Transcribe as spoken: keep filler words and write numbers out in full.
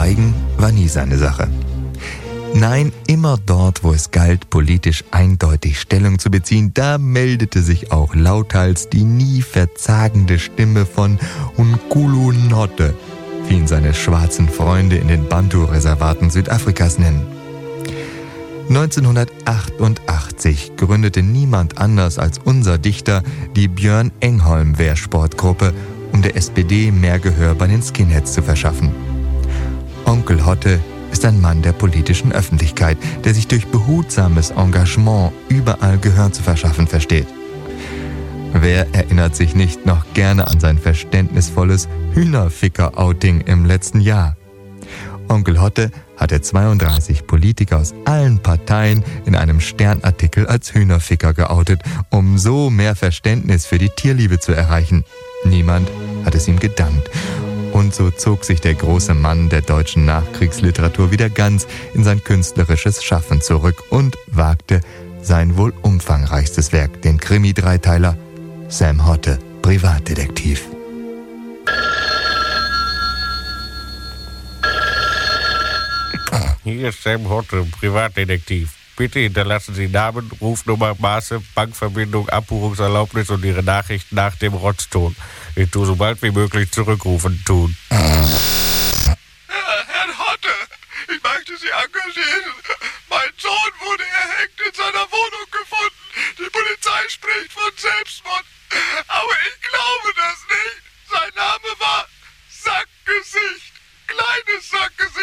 Schweigen war nie seine Sache. Nein, immer dort, wo es galt, politisch eindeutig Stellung zu beziehen, da meldete sich auch lauthals die nie verzagende Stimme von Nkulu Nodde, wie ihn seine schwarzen Freunde in den Bantu-Reservaten Südafrikas nennen. neunzehnhundertachtundachtzig gründete niemand anders als unser Dichter die Björn Engholm Wehrsportgruppe, um der S P D mehr Gehör bei den Skinheads zu verschaffen. Onkel Hotte ist ein Mann der politischen Öffentlichkeit, der sich durch behutsames Engagement überall Gehör zu verschaffen versteht. Wer erinnert sich nicht noch gerne an sein verständnisvolles Hühnerficker-Outing im letzten Jahr? Onkel Hotte hatte zweiunddreißig Politiker aus allen Parteien in einem Sternartikel als Hühnerficker geoutet, um so mehr Verständnis für die Tierliebe zu erreichen. Niemand hat es ihm gedankt. Und so zog sich der große Mann der deutschen Nachkriegsliteratur wieder ganz in sein künstlerisches Schaffen zurück und wagte sein wohl umfangreichstes Werk, den Krimi-Dreiteiler Sam Hotte, Privatdetektiv. Hier ist Sam Hotte, Privatdetektiv. Bitte hinterlassen Sie Namen, Rufnummer, Maße, Bankverbindung, Abbuchungserlaubnis und Ihre Nachricht nach dem Rotzton. Ich tue so bald wie möglich zurückrufen tun. Herr Hotte, ich möchte Sie engagieren